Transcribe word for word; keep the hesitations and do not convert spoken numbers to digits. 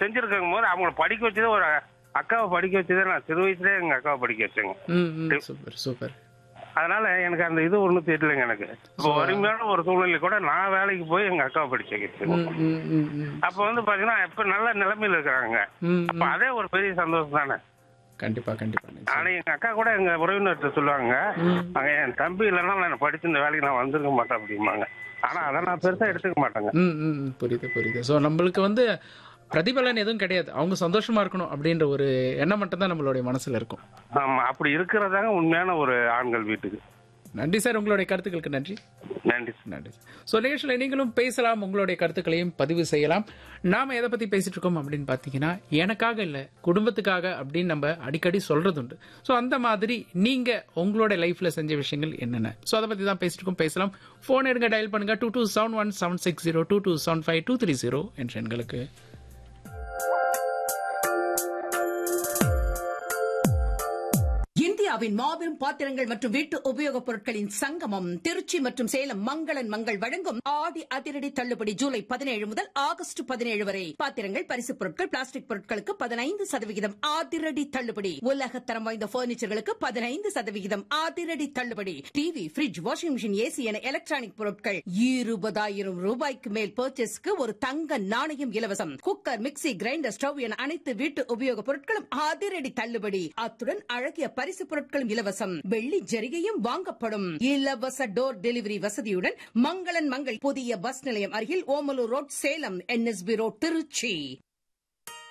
செஞ்சிருக்கும் போது அவங்கள படிக்க வச்சதே ஒரு அக்காவை படிக்க வச்சதே நான் சிறு வயசுலேயே எங்க அக்காவை படிக்க வச்சேங்க. Super super. அதனால எனக்கு அந்த இது ஒண்ணும் தெரியலங்க. எனக்கு இப்போ வறுமையான ஒரு சூழ்நிலை கூட நான் வேலைக்கு போய் எங்க அக்காவை படிக்க வச்சேன். அப்ப வந்து பாத்தீங்கன்னா இப்ப நல்ல நிலைமையில இருக்கிறாங்க. அப்ப அதே ஒரு பெரிய சந்தோஷம் தானே. கண்டிப்பா கண்டிப்பா. ஆனா எங்க அக்கா கூட எங்க உறவினர்கிட்ட சொல்லுவாங்க, என் தம்பி இல்லைன்னா நான் படிச்சு இந்த வேலைக்கு நான் வந்திருக்க மாட்டேன் அப்படிம்பாங்க. ஆனா அதை நான் பெருசா எடுத்துக்க மாட்டேங்க. புரியுது புரியுது. ஸோ நம்மளுக்கு வந்து பிரதிபலன் எதுவும் கிடையாது, அவங்க சந்தோஷமா இருக்கணும் அப்படின்ற ஒரு எண்ணம் மட்டும் தான் நம்மளுடைய மனசுல இருக்கும். ஆமா, அப்படி இருக்கிறதாங்க உண்மையான ஒரு ஆண்கள் வீட்டுக்கு. நன்றி சார், உங்களுடைய கருத்துக்களுக்கு நன்றி. நன்றி நன்றி. ஸோ நிகழ்ச்சியில் நீங்களும் பேசலாம், உங்களுடைய கருத்துக்களையும் பதிவு செய்யலாம். நாம எதை பத்தி பேசிட்டு இருக்கோம் அப்படின்னு பாத்தீங்கன்னா, எனக்காக இல்ல குடும்பத்துக்காக அப்படின்னு நம்ம அடிக்கடி சொல்றது உண்டு. ஸோ அந்த மாதிரி நீங்க உங்களோட லைஃப்ல செஞ்ச விஷயங்கள் என்னென்ன, ஸோ அதை பத்தி தான் பேசிட்டு இருக்கோம். பேசலாம். போன் எடுங்க, டயல் பண்ணுங்க two two seven one seven six zero two two seven five two three zero என்ற எண்களுக்கு. இந்தியாவின் மாபெரும் பாத்திரங்கள் மற்றும் வீட்டு உபயோகப் பொருட்களின் சங்கமம் திருச்சி மற்றும் சேலம் மங்களன் மங்கள் வழங்கும் ஆடி அதிரடி தள்ளுபடி ஜூலை பதினேழு முதல் ஆகஸ்ட் பதினேழு வரை. பாத்திரங்கள், பரிசுப் பொருட்கள், பிளாஸ்டிக் பொருட்களுக்கு பதினைந்து சதவிகிதம் அதிரடி தள்ளுபடி. உலகத்தரம் வாய்ந்த பர்னிச்சர்களுக்கு பதினைந்து சதவிகிதம் அதிரடி தள்ளுபடி. TV, bridge, washing machine, AC என எலக்ட்ரானிக் பொருட்கள் இருபதாயிரம் ரூபாய்க்கு மேல் பர்ச்சேஸ்க்கு ஒரு தங்க நாணயம் இலவசம். குக்கர், மிக்சி, கிரைண்டர், ஸ்டவ் என அனைத்து வீட்டு உபயோகப் பொருட்களும் அதிரடி தள்ளுபடி. அத்துடன் அழகிய பரிசு பொருட்களும் இலவசம். வெள்ளி ஜரிகையும் வாங்கப்படும். இலவச டோர் டெலிவரி வசதியுடன் மங்களன் மங்கள் புதிய பஸ் நிலையம் அருகில் Omalur road, Salem, NSP road, Trichy.